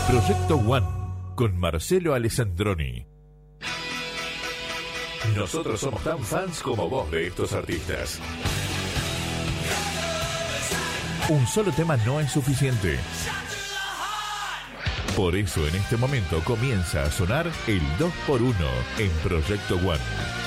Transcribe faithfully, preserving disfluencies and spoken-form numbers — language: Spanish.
Proyecto One con Marcelo Alessandroni. Nosotros somos tan fans como vos de estos artistas. Un solo tema no es suficiente. Por eso en este momento comienza a sonar el dos por uno en Proyecto One.